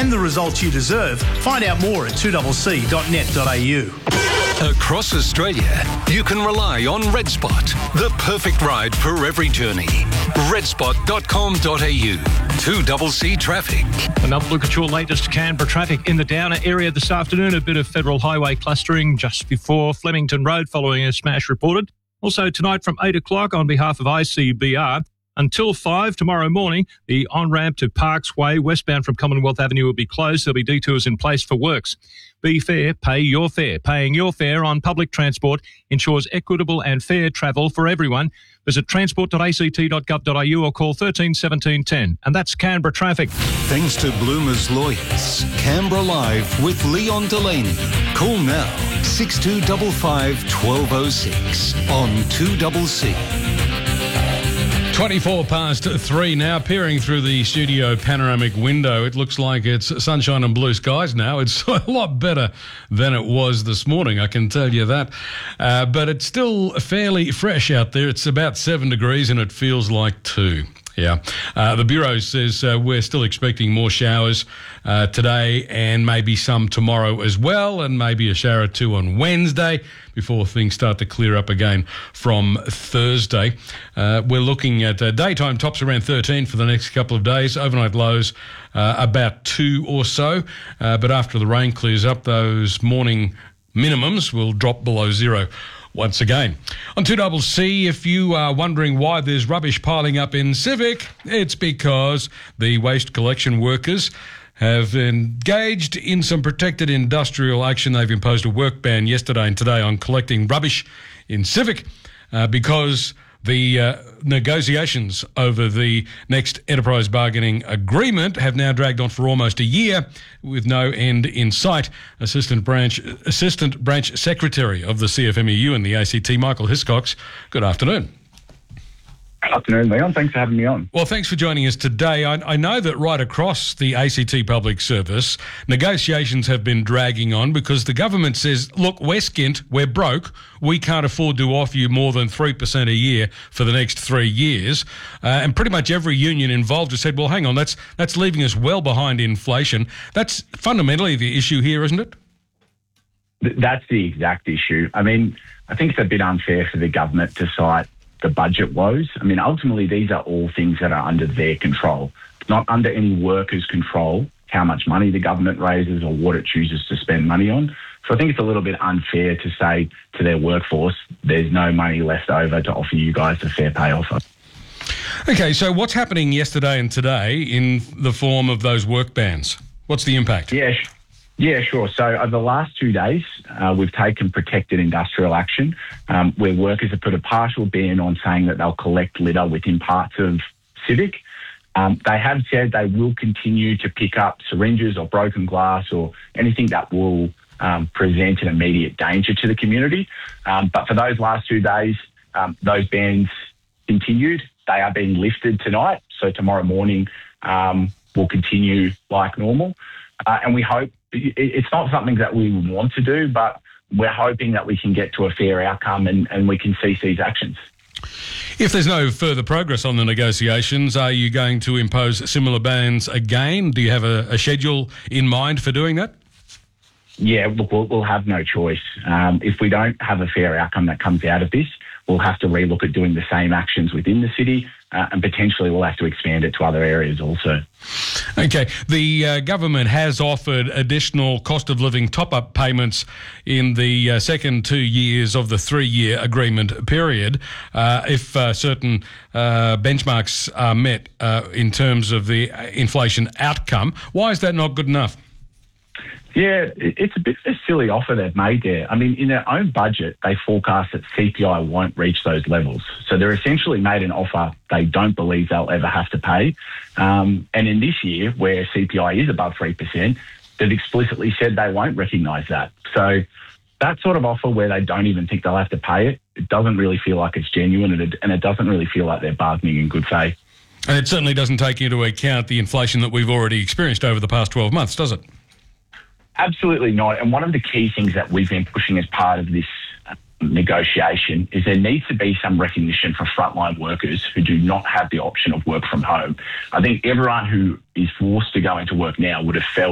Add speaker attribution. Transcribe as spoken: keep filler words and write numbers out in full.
Speaker 1: and the results you deserve. Find out more at two c c dot net dot a u.
Speaker 2: Across Australia, you can rely on RedSpot, the perfect ride for every journey. red spot dot com dot a u. two C C traffic.
Speaker 3: Another look at your latest Canberra traffic in the Downer area this afternoon. A bit of Federal Highway clustering just before Flemington Road following a smash reported. Also tonight from eight o'clock on behalf of I C B R until five tomorrow morning, the on-ramp to Parks Way westbound from Commonwealth Avenue will be closed. There'll be detours in place for works. Be fair, pay your fare. Paying your fare on public transport ensures equitable and fair travel for everyone. Visit transport dot a c t dot gov dot a u or call thirteen seventeen ten. And that's Canberra traffic.
Speaker 2: Thanks to Bloomer's Lawyers. Canberra Live with Leon Delaney. Call now six two five five, one two oh six on two C C.
Speaker 4: twenty-four past three now, peering through the studio panoramic window. It looks like it's sunshine and blue skies now. It's a lot better than it was this morning, I can tell you that. Uh, but it's still fairly fresh out there. It's about seven degrees and it feels like two. Yeah. Uh, the Bureau says uh, we're still expecting more showers uh, today and maybe some tomorrow as well, and maybe a shower or two on Wednesday before things start to clear up again from Thursday. Uh, we're looking at uh, daytime tops around thirteen for the next couple of days, overnight lows uh, about two or so, uh, but after the rain clears up, those morning minimums will drop below zero once again. On two C C, if you are wondering why there's rubbish piling up in Civic, it's because the waste collection workers have engaged in some protected industrial action. They've imposed a work ban yesterday and today on collecting rubbish in Civic uh, because the uh, negotiations over the next enterprise bargaining agreement have now dragged on for almost a year with no end in sight. Assistant Branch Assistant Branch Secretary of the C F M E U and the A C T, Michael Hiscox, good afternoon.
Speaker 5: Good afternoon, Leon. Thanks for having me on.
Speaker 4: Well, thanks for joining us today. I, I know that right across the A C T Public Service, negotiations have been dragging on because the government says, look, we're skint, we're broke, we can't afford to offer you more than three percent a year for the next three years. Uh, and pretty much every union involved has said, well, hang on, that's that's leaving us well behind inflation. That's fundamentally the issue here, isn't it?
Speaker 5: That's the exact issue. I mean, I think it's a bit unfair for the government to cite the budget woes. I mean, ultimately, these are all things that are under their control. It's not under any workers' control how much money the government raises or what it chooses to spend money on. So I think it's a little bit unfair to say to their workforce, there's no money left over to offer you guys a fair pay offer.
Speaker 4: Okay, so what's happening yesterday and today in the form of those work bans? What's the impact?
Speaker 5: Yeah, Yeah, sure. So over the last two days, uh, we've taken protected industrial action um, where workers have put a partial ban on saying that they'll collect litter within parts of Civic. Um, they have said they will continue to pick up syringes or broken glass or anything that will um, present an immediate danger to the community. Um, but for those last two days, um, those bans continued. They are being lifted tonight. So tomorrow morning um, will continue like normal. Uh, and we hope it's not something that we want to do, but we're hoping that we can get to a fair outcome and, and we can cease these actions.
Speaker 4: If there's no further progress on the negotiations, are you going to impose similar bans again? Do you have a, a schedule in mind for doing that?
Speaker 5: Yeah, look, we'll, we'll have no choice. Um, if we don't have a fair outcome that comes out of this, we'll have to relook at doing the same actions within the city uh, and potentially we'll have to expand it to other areas also.
Speaker 4: Okay. The uh, government has offered additional cost of living top-up payments in the uh, second two years of the three-year agreement period uh, if uh, certain uh, benchmarks are met uh, in terms of the inflation outcome. Why is that not good enough?
Speaker 5: Yeah, it's a bit of a silly offer they've made there. I mean, in their own budget, they forecast that C P I won't reach those levels. So they're essentially made an offer they don't believe they'll ever have to pay. Um, and in this year, where C P I is above three percent, they've explicitly said they won't recognise that. So that sort of offer where they don't even think they'll have to pay it, it doesn't really feel like it's genuine and it, and it doesn't really feel like they're bargaining in good faith.
Speaker 4: And it certainly doesn't take into account the inflation that we've already experienced over the past twelve months, does it?
Speaker 5: Absolutely not. And one of the key things that we've been pushing as part of this negotiation is there needs to be some recognition for frontline workers who do not have the option of work from home. I think everyone who is forced to go into work now would have felt